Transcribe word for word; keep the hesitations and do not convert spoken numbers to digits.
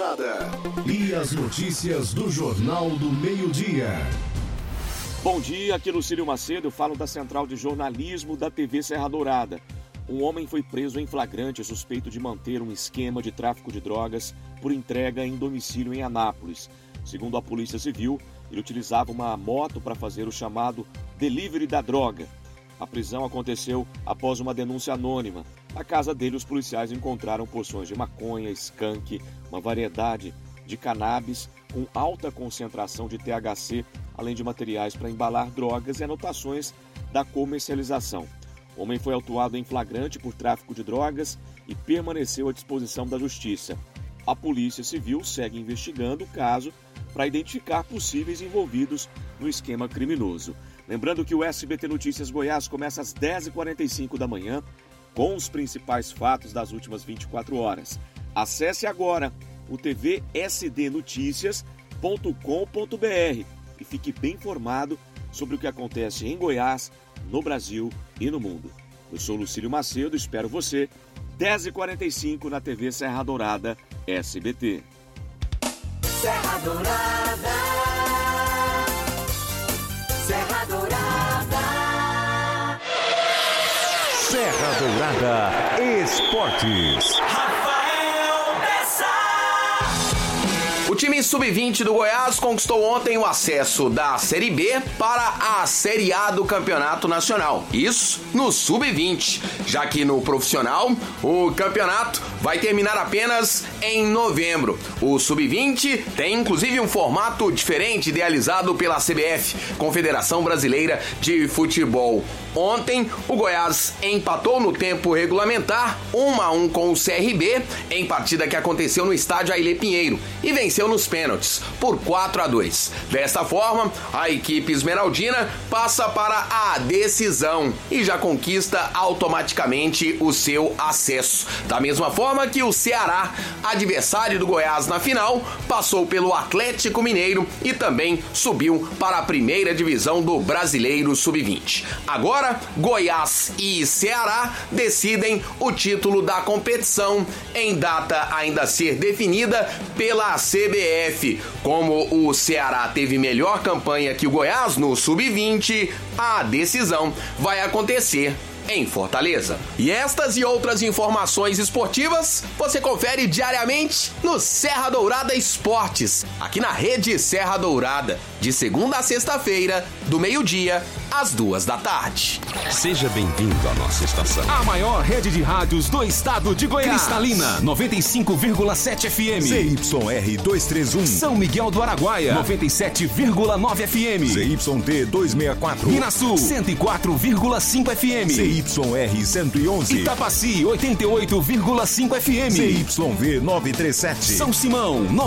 Dourada. E as notícias do Jornal do Meio-Dia. Bom dia, aqui no Círio Macedo, eu falo da Central de Jornalismo da T V Serra Dourada. Um homem foi preso em flagrante suspeito de manter um esquema de tráfico de drogas por entrega em domicílio em Anápolis. Segundo a Polícia Civil, ele utilizava uma moto para fazer o chamado delivery da droga. A prisão aconteceu após uma denúncia anônima. Na casa dele, os policiais encontraram porções de maconha, skunk, uma variedade de cannabis com alta concentração de T H C, além de materiais para embalar drogas e anotações da comercialização. O homem foi autuado em flagrante por tráfico de drogas e permaneceu à disposição da Justiça. A Polícia Civil segue investigando o caso para identificar possíveis envolvidos no esquema criminoso. Lembrando que o S B T Notícias Goiás começa às dez e quarenta e cinco da manhã com os principais fatos das últimas vinte e quatro horas. Acesse agora o t v s d noticias ponto com ponto b r e fique bem informado sobre o que acontece em Goiás, no Brasil e no mundo. Eu sou Lucílio Macedo, espero você, dez e quarenta e cinco na T V Serra Dourada, S B T. Serra Dourada, Serra Dourada, Serra Dourada Esportes. O time sub vinte do Goiás conquistou ontem o acesso da Série B para a Série A do Campeonato Nacional. Isso no sub vinte, já que no profissional o campeonato vai terminar apenas em novembro. O sub vinte tem inclusive um formato diferente idealizado pela C B F, Confederação Brasileira de Futebol. Ontem, o Goiás empatou no tempo regulamentar um a um com o C R B em partida que aconteceu no estádio Ailê Pinheiro e venceu nos pênaltis por quatro a dois. Desta forma, a equipe esmeraldina passa para a decisão e já conquista automaticamente o seu acesso. Da mesma forma que o Ceará, adversário do Goiás na final, passou pelo Atlético Mineiro e também subiu para a primeira divisão do Brasileiro sub vinte. Agora, Goiás e Ceará decidem o título da competição em data ainda a ser definida pela C B F. Como o Ceará teve melhor campanha que o Goiás no sub vinte, a decisão vai acontecer em Fortaleza. E estas e outras informações esportivas você confere diariamente no Serra Dourada Esportes, aqui na Rede Serra Dourada, de segunda a sexta-feira, do meio-dia às duas da tarde. Seja bem-vindo à nossa estação. A maior rede de rádios do estado de Goiás. Cristalina, noventa e cinco vírgula sete F M. Z Y R duzentos e trinta e um. São Miguel do Araguaia, noventa e sete vírgula nove F M. Z Y D duzentos e sessenta e quatro. Minas Sul, cento e quatro vírgula cinco F M. Z Y R cento e onze. Itapaci, oitenta e oito vírgula cinco F M. Z Y V novecentos e trinta e sete. São Simão,